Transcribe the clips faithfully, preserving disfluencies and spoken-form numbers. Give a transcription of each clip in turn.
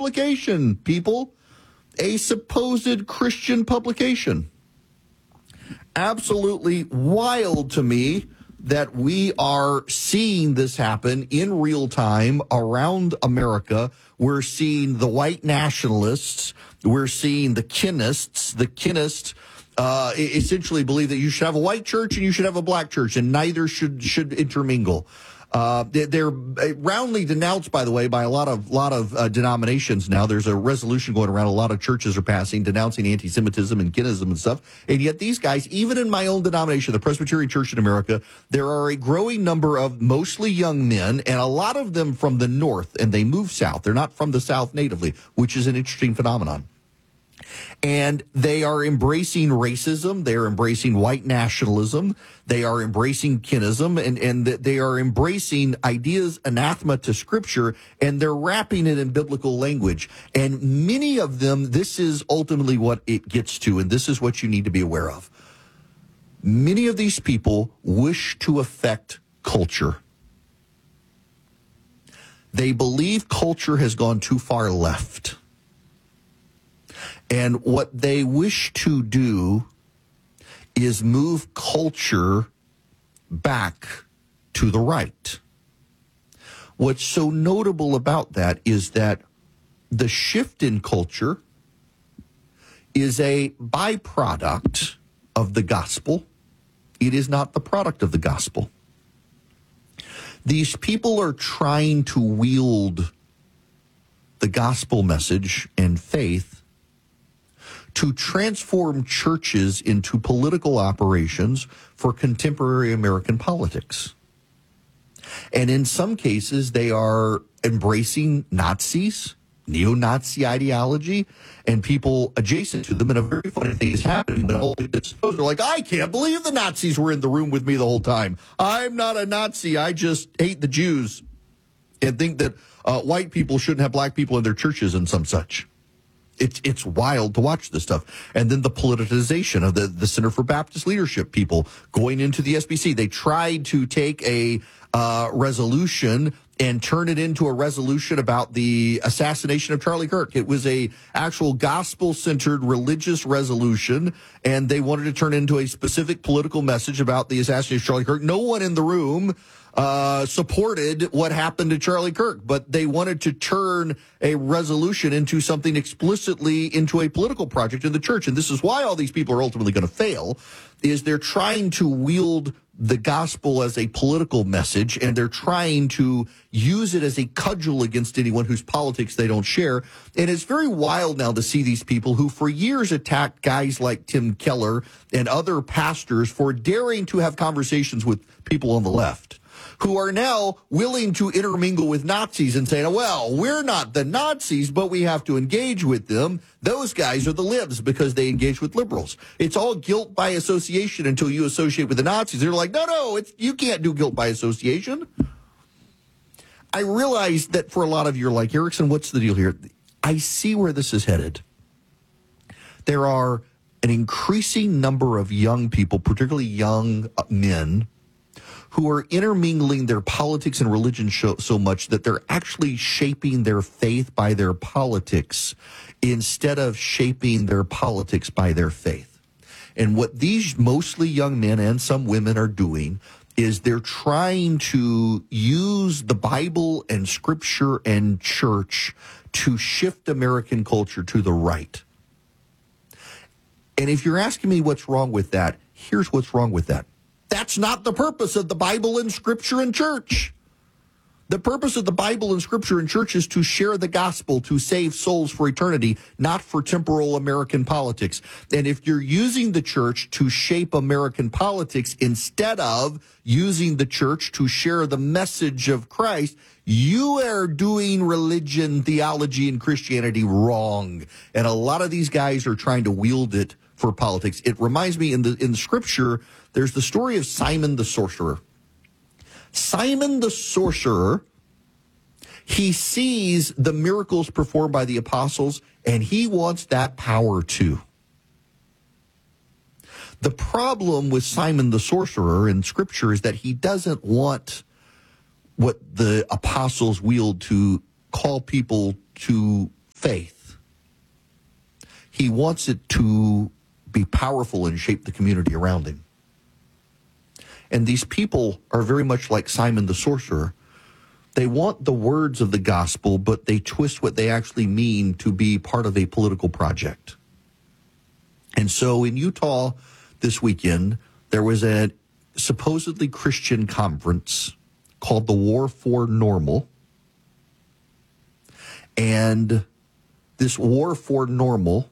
publication, people. A supposed Christian publication. Absolutely wild to me that we are seeing this happen in real time around America. We're seeing the white nationalists. We're seeing the Kinnists. The Kinnists uh, essentially believe that you should have a white church and you should have a black church, and neither should should intermingle. Uh, they're roundly denounced, by the way, by a lot of lot of uh, denominations now. There's a resolution going around. A lot of churches are passing denouncing anti-Semitism and Kinnism and stuff. And yet these guys, even in my own denomination, the Presbyterian Church in America, there are a growing number of mostly young men, and a lot of them from the north, and they move south. They're not from the south natively, which is an interesting phenomenon. And they are embracing racism. They are embracing white nationalism. They are embracing Kinnism, and, and they are embracing ideas anathema to Scripture, and they're wrapping it in biblical language. And many of them, this is ultimately what it gets to, and this is what you need to be aware of. Many of these people wish to affect culture. They believe culture has gone too far left. And what they wish to do is move culture back to the right. What's so notable about that is that the shift in culture is a byproduct of the gospel. It is not the product of the gospel. These people are trying to wield the gospel message and faith to transform churches into political operations for contemporary American politics. And in some cases, they are embracing Nazis, neo-Nazi ideology, and people adjacent to them. And a very funny thing is happening. They're like, I can't believe the Nazis were in the room with me the whole time. I'm not a Nazi. I just hate the Jews and think that uh, white people shouldn't have black people in their churches and some such. It's it's wild to watch this stuff. And then the politicization of the, the Center for Baptist Leadership people going into the S B C. They tried to take a uh, resolution and turn it into a resolution about the assassination of Charlie Kirk. It was a actual gospel-centered religious resolution, and they wanted to turn it into a specific political message about the assassination of Charlie Kirk. No one in the room uh, supported what happened to Charlie Kirk, but they wanted to turn a resolution into something explicitly into a political project in the church. And this is why all these people are ultimately going to fail, is they're trying to wield the gospel as a political message, and they're trying to use it as a cudgel against anyone whose politics they don't share. And it's very wild now to see these people who for years attacked guys like Tim Keller and other pastors for daring to have conversations with people on the left, who are now willing to intermingle with Nazis and saying, well, we're not the Nazis, but we have to engage with them. Those guys are the libs because they engage with liberals. It's all guilt by association until you associate with the Nazis. They're like, no, no, it's, you can't do guilt by association. I realize that for a lot of you, you're like, Erickson, what's the deal here? I see where this is headed. There are an increasing number of young people, particularly young men, who are intermingling their politics and religion so, so much that they're actually shaping their faith by their politics instead of shaping their politics by their faith. And what these mostly young men and some women are doing is they're trying to use the Bible and Scripture and church to shift American culture to the right. And if you're asking me what's wrong with that, here's what's wrong with that. That's not the purpose of the Bible and Scripture and church. The purpose of the Bible and Scripture and church is to share the gospel, to save souls for eternity, not for temporal American politics. And if you're using the church to shape American politics instead of using the church to share the message of Christ, you are doing religion, theology, and Christianity wrong. And a lot of these guys are trying to wield it for politics. It reminds me in the in the Scripture, there's the story of Simon the sorcerer. Simon the sorcerer, he sees the miracles performed by the apostles, and he wants that power too. The problem with Simon the sorcerer in Scripture is that he doesn't want what the apostles wield to call people to faith. He wants it to be powerful and shape the community around him. And these people are very much like Simon the sorcerer. They want the words of the gospel, but they twist what they actually mean to be part of a political project. And so in Utah this weekend, there was a supposedly Christian conference called the War for Normal. And this War for Normal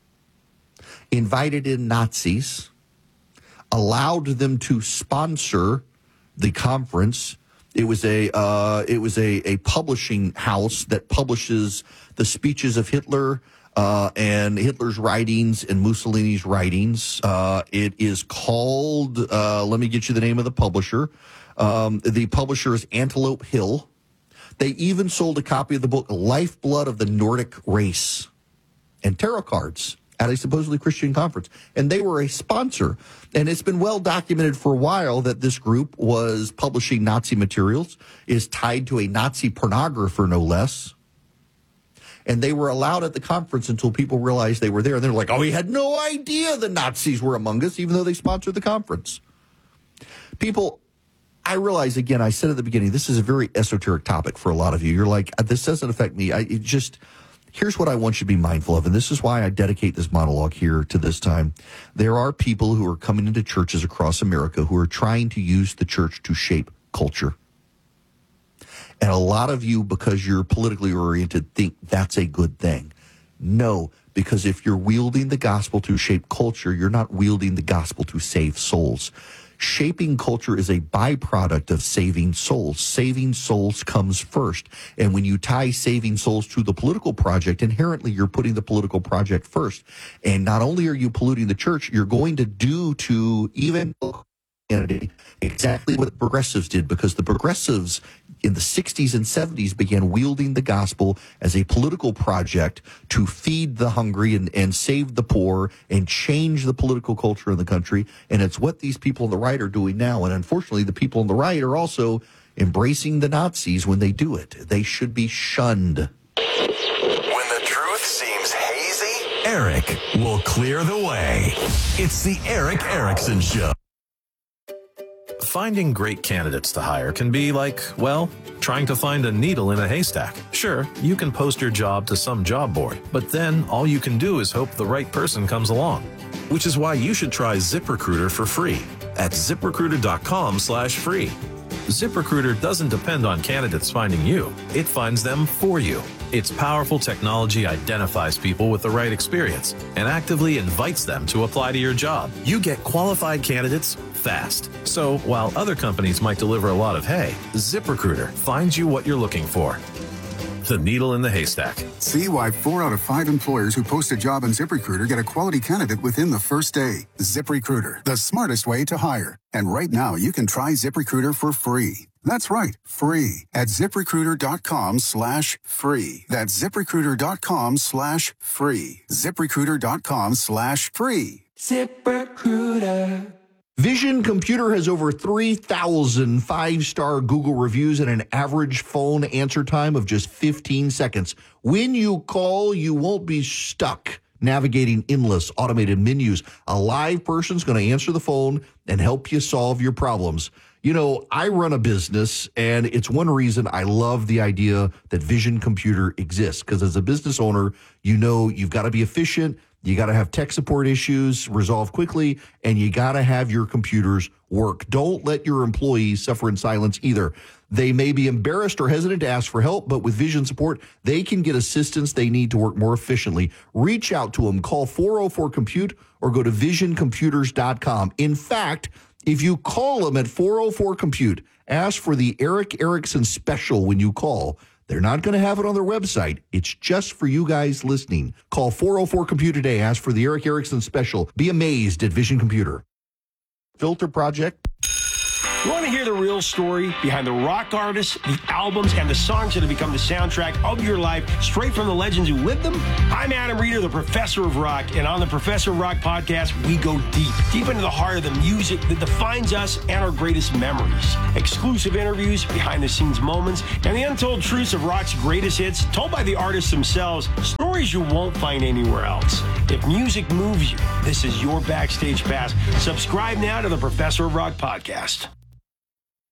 invited in Nazis, allowed them to sponsor the conference. It was a uh, it was a, a publishing house that publishes the speeches of Hitler uh, and Hitler's writings and Mussolini's writings. Uh, it is called, uh, let me get you the name of the publisher. Um, the publisher is Antelope Hill. They even sold a copy of the book Lifeblood of the Nordic Race and tarot cards at a supposedly Christian conference. And they were a sponsor. And it's been well documented for a while that this group was publishing Nazi materials, is tied to a Nazi pornographer, no less. And they were allowed at the conference until people realized they were there. And they're like, oh, we had no idea the Nazis were among us, even though they sponsored the conference. People, I realize, again, I said at the beginning, this is a very esoteric topic for a lot of you. You're like, this doesn't affect me. I it just... Here's what I want you to be mindful of, and this is why I dedicate this monologue here to this time. There are people who are coming into churches across America who are trying to use the church to shape culture. And a lot of you, because you're politically oriented, think that's a good thing. No, because if you're wielding the gospel to shape culture, you're not wielding the gospel to save souls. Shaping culture is a byproduct of saving souls. Saving souls comes first. And when you tie saving souls to the political project, inherently you're putting the political project first. And not only are you polluting the church, you're going to do to even exactly what the progressives did, because the progressives in the sixties and seventies began wielding the gospel as a political project to feed the hungry and, and save the poor and change the political culture in the country. And it's what these people on the right are doing now. And unfortunately, the people on the right are also embracing the Nazis when they do it. They should be shunned. When the truth seems hazy, Eric will clear the way. It's the Erick Erickson Show. Finding great candidates to hire can be like, well, trying to find a needle in a haystack. Sure, you can post your job to some job board, but then all you can do is hope the right person comes along. Which is why you should try ZipRecruiter for free at ZipRecruiter.com slash free. ZipRecruiter doesn't depend on candidates finding you. It finds them for you. Its powerful technology identifies people with the right experience and actively invites them to apply to your job. You get qualified candidates fast. So while other companies might deliver a lot of hay, ZipRecruiter finds you what you're looking for. The needle in the haystack. See why four out of five employers who post a job on ZipRecruiter get a quality candidate within the first day. ZipRecruiter, the smartest way to hire. And right now, you can try ZipRecruiter for free. That's right, free at ZipRecruiter.com slash free. That's ZipRecruiter.com slash free. ZipRecruiter.com slash free. ZipRecruiter. Vision Computer has over three thousand five-star Google reviews and an average phone answer time of just fifteen seconds. When you call, you won't be stuck navigating endless automated menus. A live person's going to answer the phone and help you solve your problems. You know, I run a business, and it's one reason I love the idea that Vision Computer exists, because as a business owner, you know you've got to be efficient. You got to have tech support issues resolved quickly, and you got to have your computers work. Don't let your employees suffer in silence either. They may be embarrassed or hesitant to ask for help, but with Vision support, they can get assistance they need to work more efficiently. Reach out to them. Call four oh four compute or go to vision computers dot com. In fact, if you call them at four oh four compute, ask for the Erick Erickson special when you call. They're not going to have it on their website. It's just for you guys listening. Call four oh four compute today. Ask for the Erick Erickson special. Be amazed at Vision Computer. Filter Project. You want to hear the real story behind the rock artists, the albums, and the songs that have become the soundtrack of your life, straight from the legends who lived them? I'm Adam Reeder, the Professor of Rock, and on the Professor of Rock podcast, we go deep, deep into the heart of the music that defines us and our greatest memories. Exclusive interviews, behind-the-scenes moments, and the untold truths of rock's greatest hits, told by the artists themselves. Stories Stories you won't find anywhere else. If music moves you, this is your Backstage Pass. Subscribe now to the Professor of Rock podcast.